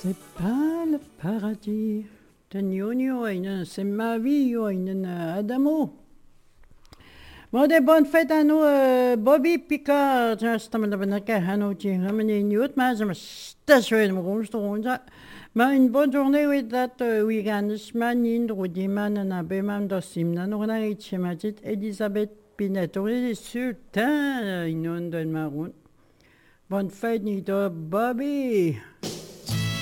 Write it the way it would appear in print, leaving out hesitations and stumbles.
C'est pas le paradis. C'est ma vie, Adamo. Bon, des bonnes fêtes à nous, Bobby Picard. Just a minute, une bonne journée, oui, weekend. Manin, Rudiman, Nabemam, Dosimna, Nona, Chemajit, Elisabeth Pinetto, Sultan, Inon de Maroon. Bonne fête, Nito, Bobby.